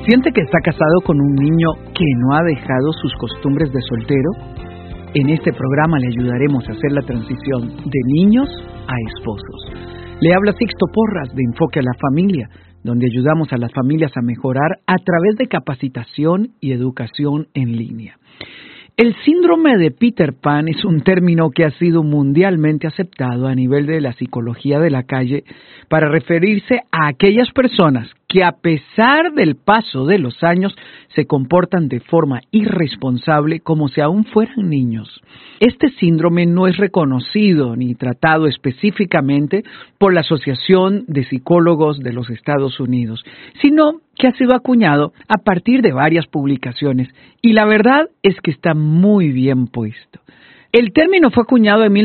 ¿Siente que está casado con un niño que no ha dejado sus costumbres de soltero? En este programa le ayudaremos a hacer la transición de niños a esposos. Le habla Sixto Porras de Enfoque a la Familia, donde ayudamos a las familias a mejorar a través de capacitación y educación en línea. El síndrome de Peter Pan es un término que ha sido mundialmente aceptado a nivel de la psicología de la calle para referirse a aquellas personas que a pesar del paso de los años se comportan de forma irresponsable como si aún fueran niños. Este síndrome no es reconocido ni tratado específicamente por la Asociación de Psicólogos de los Estados Unidos, sino que ha sido acuñado a partir de varias publicaciones, y la verdad es que está muy bien puesto. El término fue acuñado en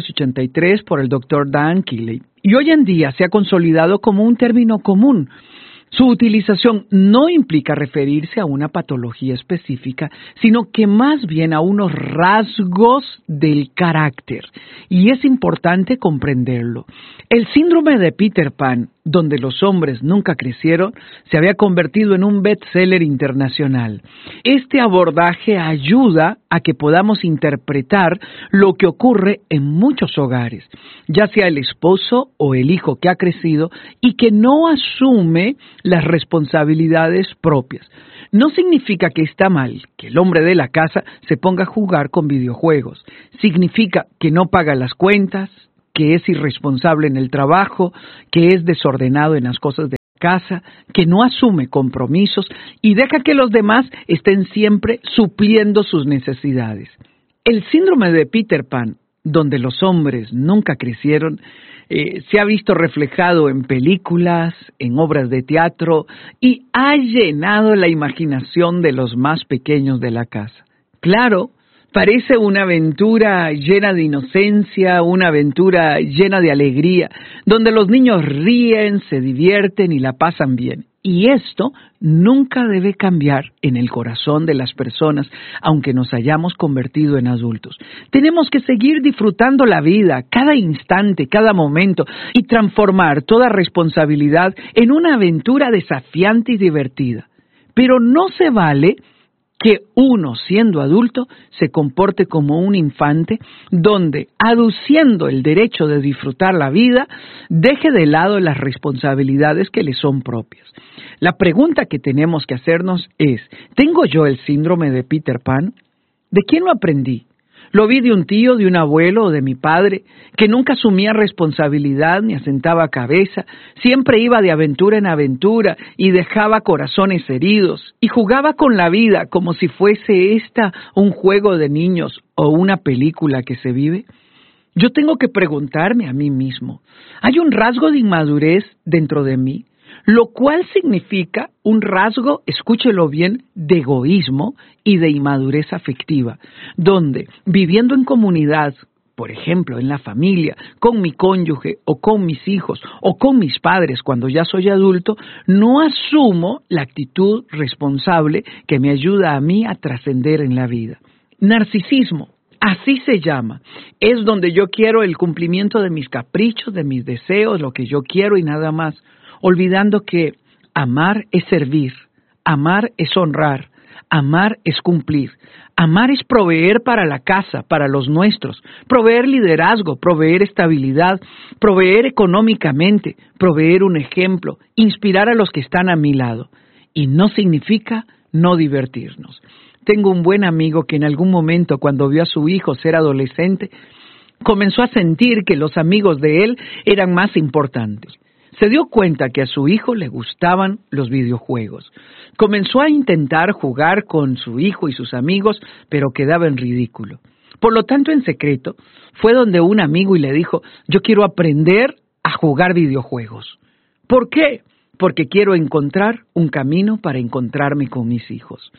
1983 por el Dr. Dan Keeley, y hoy en día se ha consolidado como un término común. Su utilización no implica referirse a una patología específica, sino que más bien a unos rasgos del carácter, y es importante comprenderlo. El síndrome de Peter Pan, donde los hombres nunca crecieron, se había convertido en un bestseller internacional. Este abordaje ayuda a que podamos interpretar lo que ocurre en muchos hogares, ya sea el esposo o el hijo que ha crecido y que no asume las responsabilidades propias. No significa que está mal que el hombre de la casa se ponga a jugar con videojuegos. Significa que no paga las cuentas, que es irresponsable en el trabajo, que es desordenado en las cosas de casa, que no asume compromisos y deja que los demás estén siempre supliendo sus necesidades. El síndrome de Peter Pan, donde los hombres nunca crecieron, se ha visto reflejado en películas, en obras de teatro y ha llenado la imaginación de los más pequeños de la casa. Claro, parece una aventura llena de inocencia, una aventura llena de alegría, donde los niños ríen, se divierten y la pasan bien. Y esto nunca debe cambiar en el corazón de las personas, aunque nos hayamos convertido en adultos. Tenemos que seguir disfrutando la vida, cada instante, cada momento, y transformar toda responsabilidad en una aventura desafiante y divertida. Pero no se vale que uno, siendo adulto, se comporte como un infante, donde, aduciendo el derecho de disfrutar la vida, deje de lado las responsabilidades que le son propias. La pregunta que tenemos que hacernos es, ¿tengo yo el síndrome de Peter Pan? ¿De quién lo aprendí? ¿Lo vi de un tío, de un abuelo o de mi padre, que nunca asumía responsabilidad ni asentaba cabeza, siempre iba de aventura en aventura y dejaba corazones heridos, y jugaba con la vida como si fuese esta un juego de niños o una película que se vive? Yo tengo que preguntarme a mí mismo, ¿hay un rasgo de inmadurez dentro de mí? Lo cual significa un rasgo, escúchelo bien, de egoísmo y de inmadurez afectiva, donde viviendo en comunidad, por ejemplo, en la familia, con mi cónyuge o con mis hijos o con mis padres cuando ya soy adulto, no asumo la actitud responsable que me ayuda a mí a trascender en la vida. Narcisismo. Así se llama. Es donde yo quiero el cumplimiento de mis caprichos, de mis deseos, lo que yo quiero y nada más, olvidando que amar es servir, amar es honrar, amar es cumplir, amar es proveer para la casa, para los nuestros, proveer liderazgo, proveer estabilidad, proveer económicamente, proveer un ejemplo, inspirar a los que están a mi lado. Y no significa no divertirnos. Tengo un buen amigo que en algún momento, cuando vio a su hijo ser adolescente, comenzó a sentir que los amigos de él eran más importantes. Se dio cuenta que a su hijo le gustaban los videojuegos. Comenzó a intentar jugar con su hijo y sus amigos, pero quedaba en ridículo. Por lo tanto, en secreto, fue donde un amigo y le dijo, yo quiero aprender a jugar videojuegos. ¿Por qué? Porque quiero encontrar un camino para encontrarme con mis hijos.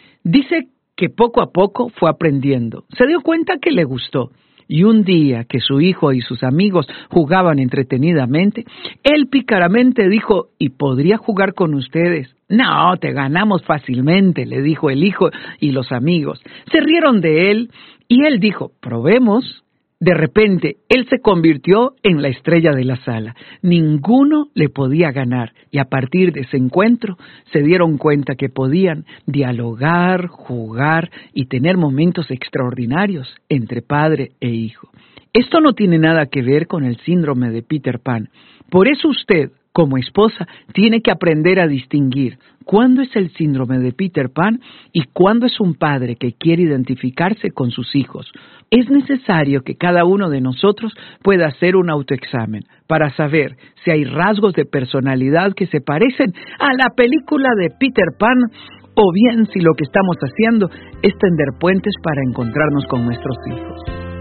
Dice que poco a poco fue aprendiendo. Se dio cuenta que le gustó. Y un día que su hijo y sus amigos jugaban entretenidamente, él pícaramente dijo, ¿y podría jugar con ustedes? No, te ganamos fácilmente, le dijo el hijo y los amigos. Se rieron de él y él dijo, probemos. De repente, él se convirtió en la estrella de la sala. Ninguno le podía ganar y a partir de ese encuentro se dieron cuenta que podían dialogar, jugar y tener momentos extraordinarios entre padre e hijo. Esto no tiene nada que ver con el síndrome de Peter Pan. Por eso usted, como esposa, tiene que aprender a distinguir cuándo es el síndrome de Peter Pan y cuándo es un padre que quiere identificarse con sus hijos. Es necesario que cada uno de nosotros pueda hacer un autoexamen para saber si hay rasgos de personalidad que se parecen a la película de Peter Pan o bien si lo que estamos haciendo es tender puentes para encontrarnos con nuestros hijos.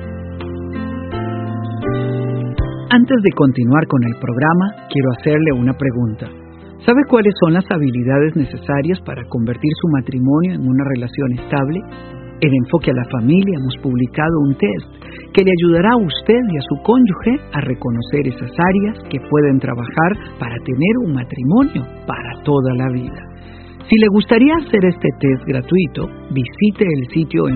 Antes de continuar con el programa, quiero hacerle una pregunta. ¿Sabe cuáles son las habilidades necesarias para convertir su matrimonio en una relación estable? En Enfoque a la Familia hemos publicado un test que le ayudará a usted y a su cónyuge a reconocer esas áreas que pueden trabajar para tener un matrimonio para toda la vida. Si le gustaría hacer este test gratuito, visite el sitio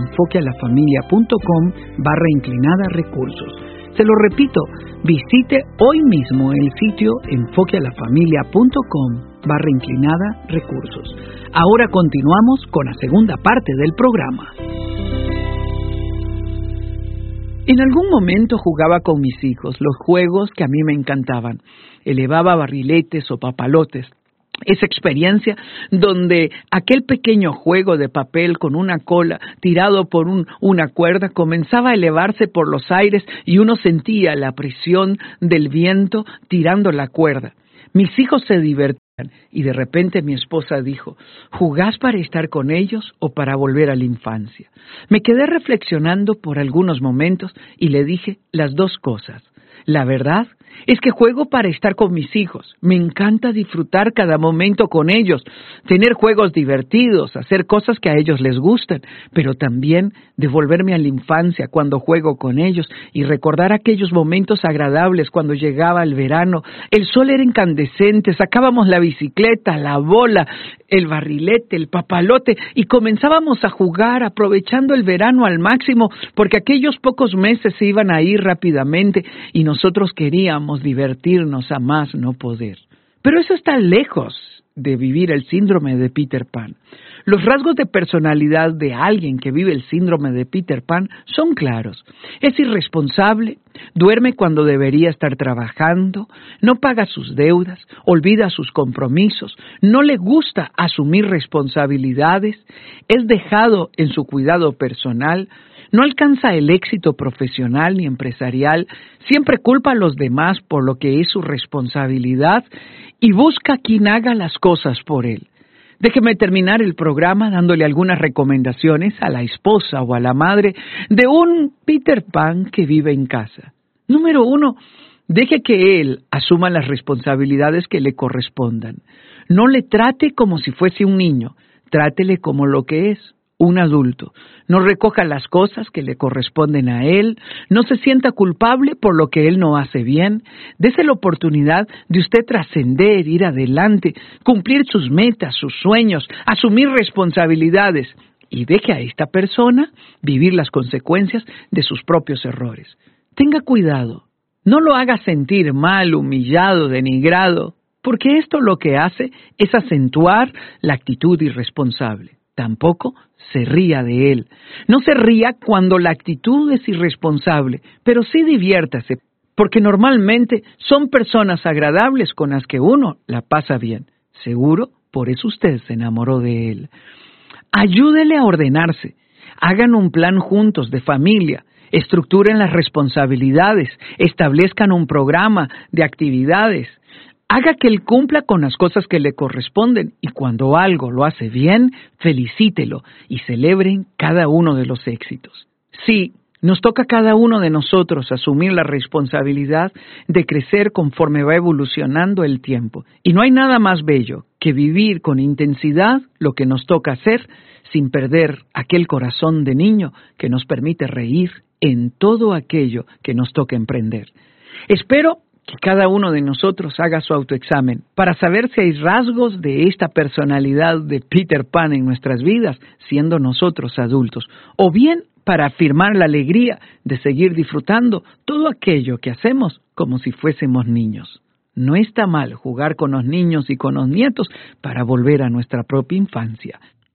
enfoquealafamilia.com/recursos. Se lo repito, visite hoy mismo el sitio enfoquealafamilia.com/recursos. Ahora continuamos con la segunda parte del programa. En algún momento jugaba con mis hijos los juegos que a mí me encantaban. Elevaba barriletes o papalotes. Esa experiencia donde aquel pequeño juego de papel con una cola tirado por una cuerda comenzaba a elevarse por los aires y uno sentía la presión del viento tirando la cuerda. Mis hijos se divertían y de repente mi esposa dijo, ¿jugás para estar con ellos o para volver a la infancia? Me quedé reflexionando por algunos momentos y le dije las dos cosas. La verdad es que juego para estar con mis hijos. Me encanta disfrutar cada momento con ellos, tener juegos divertidos, hacer cosas que a ellos les gustan, pero también devolverme a la infancia cuando juego con ellos y recordar aquellos momentos agradables cuando llegaba el verano. El sol era incandescente, sacábamos la bicicleta, la bola, el barrilete, el papalote y comenzábamos a jugar aprovechando el verano al máximo porque aquellos pocos meses se iban a ir rápidamente y nosotros queríamos divertirnos a más no poder. Pero eso está lejos de vivir el síndrome de Peter Pan. Los rasgos de personalidad de alguien que vive el síndrome de Peter Pan son claros. Es irresponsable, duerme cuando debería estar trabajando, no paga sus deudas, olvida sus compromisos, no le gusta asumir responsabilidades, es dejado en su cuidado personal, no alcanza el éxito profesional ni empresarial, siempre culpa a los demás por lo que es su responsabilidad y busca a quien haga las cosas por él. Déjeme terminar el programa dándole algunas recomendaciones a la esposa o a la madre de un Peter Pan que vive en casa. Número 1, deje que él asuma las responsabilidades que le correspondan. No le trate como si fuese un niño, trátele como lo que es, un adulto. No recoja las cosas que le corresponden a él, no se sienta culpable por lo que él no hace bien, dése la oportunidad de usted trascender, ir adelante, cumplir sus metas, sus sueños, asumir responsabilidades y deje a esta persona vivir las consecuencias de sus propios errores. Tenga cuidado, no lo haga sentir mal, humillado, denigrado, porque esto lo que hace es acentuar la actitud irresponsable. Tampoco se ría de él. No se ría cuando la actitud es irresponsable, pero sí diviértase, porque normalmente son personas agradables con las que uno la pasa bien. Seguro, por eso usted se enamoró de él. Ayúdele a ordenarse. Hagan un plan juntos de familia. Estructuren las responsabilidades. Establezcan un programa de actividades. Haga que él cumpla con las cosas que le corresponden y cuando algo lo hace bien, felicítelo y celebren cada uno de los éxitos. Sí, nos toca a cada uno de nosotros asumir la responsabilidad de crecer conforme va evolucionando el tiempo. Y no hay nada más bello que vivir con intensidad lo que nos toca hacer sin perder aquel corazón de niño que nos permite reír en todo aquello que nos toca emprender. Espero que cada uno de nosotros haga su autoexamen para saber si hay rasgos de esta personalidad de Peter Pan en nuestras vidas, siendo nosotros adultos, o bien para afirmar la alegría de seguir disfrutando todo aquello que hacemos como si fuésemos niños. No está mal jugar con los niños y con los nietos para volver a nuestra propia infancia.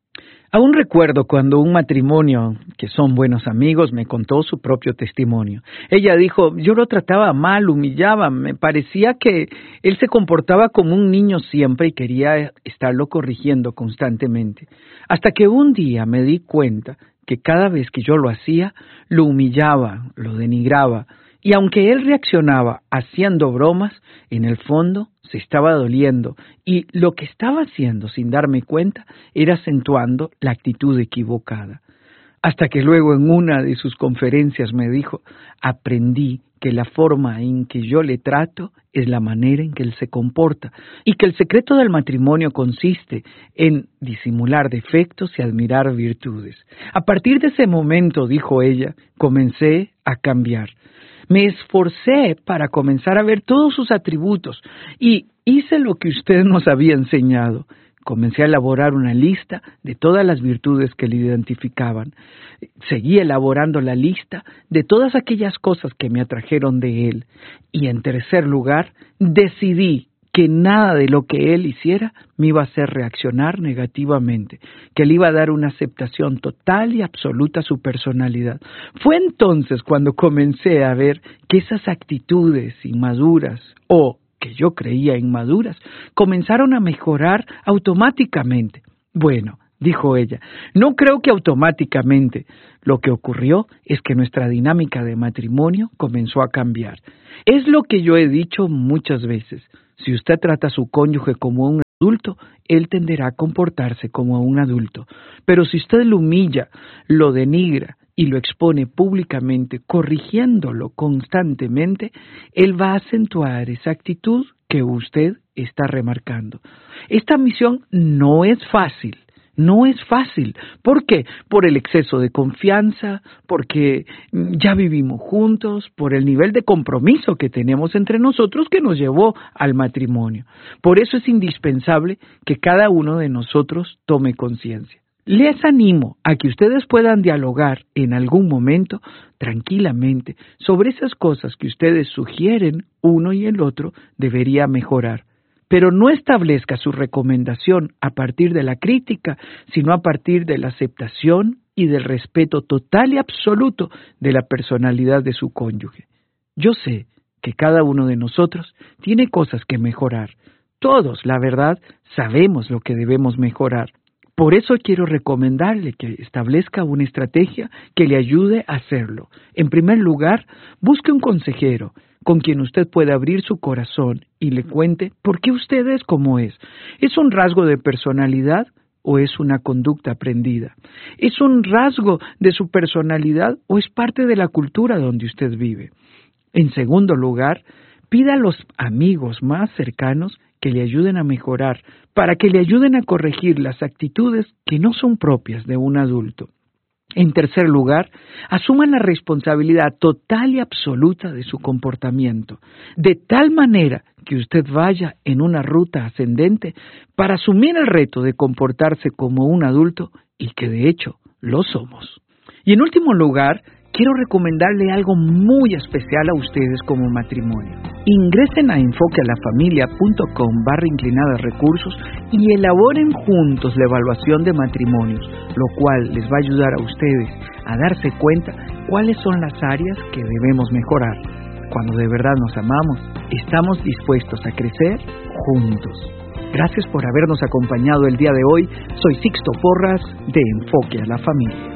Aún recuerdo cuando un matrimonio, que son buenos amigos, me contó su propio testimonio. Ella dijo, yo lo trataba mal, humillaba, me parecía que él se comportaba como un niño siempre y quería estarlo corrigiendo constantemente. Hasta que un día me di cuenta que cada vez que yo lo hacía, lo humillaba, lo denigraba, y aunque él reaccionaba haciendo bromas, en el fondo se estaba doliendo, y lo que estaba haciendo sin darme cuenta era acentuando la actitud equivocada. Hasta que luego en una de sus conferencias me dijo, aprendí que la forma en que yo le trato es la manera en que él se comporta, y que el secreto del matrimonio consiste en disimular defectos y admirar virtudes. A partir de ese momento, dijo ella, comencé a cambiar. Me esforcé para comenzar a ver todos sus atributos y hice lo que usted nos había enseñado. Comencé a elaborar una lista de todas las virtudes que le identificaban. Seguí elaborando la lista de todas aquellas cosas que me atrajeron de él. Y en tercer lugar, decidí que nada de lo que él hiciera me iba a hacer reaccionar negativamente, que le iba a dar una aceptación total y absoluta a su personalidad. Fue entonces cuando comencé a ver que esas actitudes inmaduras o que yo creía inmaduras comenzaron a mejorar automáticamente. Bueno, dijo ella, no creo que automáticamente. Lo que ocurrió es que nuestra dinámica de matrimonio comenzó a cambiar. Es lo que yo he dicho muchas veces. Si usted trata a su cónyuge como un adulto, él tenderá a comportarse como un adulto. Pero si usted lo humilla, lo denigra y lo expone públicamente, corrigiéndolo constantemente, él va a acentuar esa actitud que usted está remarcando. Esta misión no es fácil. No es fácil. ¿Por qué? Por el exceso de confianza, porque ya vivimos juntos, por el nivel de compromiso que tenemos entre nosotros que nos llevó al matrimonio. Por eso es indispensable que cada uno de nosotros tome conciencia. Les animo a que ustedes puedan dialogar en algún momento tranquilamente sobre esas cosas que ustedes sugieren uno y el otro debería mejorar. Pero no establezca su recomendación a partir de la crítica, sino a partir de la aceptación y del respeto total y absoluto de la personalidad de su cónyuge. Yo sé que cada uno de nosotros tiene cosas que mejorar. Todos, la verdad, sabemos lo que debemos mejorar. Por eso quiero recomendarle que establezca una estrategia que le ayude a hacerlo. En primer lugar, busque un consejero con quien usted pueda abrir su corazón y le cuente por qué usted es como es. ¿Es un rasgo de personalidad o es una conducta aprendida? ¿Es un rasgo de su personalidad o es parte de la cultura donde usted vive? En segundo lugar, pida a los amigos más cercanos que le ayuden a mejorar, para que le ayuden a corregir las actitudes que no son propias de un adulto. En tercer lugar, asuman la responsabilidad total y absoluta de su comportamiento, de tal manera que usted vaya en una ruta ascendente para asumir el reto de comportarse como un adulto y que de hecho lo somos. Y en último lugar, quiero recomendarle algo muy especial a ustedes como matrimonio. Ingresen a enfoquealafamilia.com/recursos y elaboren juntos la evaluación de matrimonios, lo cual les va a ayudar a ustedes a darse cuenta cuáles son las áreas que debemos mejorar. Cuando de verdad nos amamos, estamos dispuestos a crecer juntos. Gracias por habernos acompañado el día de hoy. Soy Sixto Porras de Enfoque a la Familia.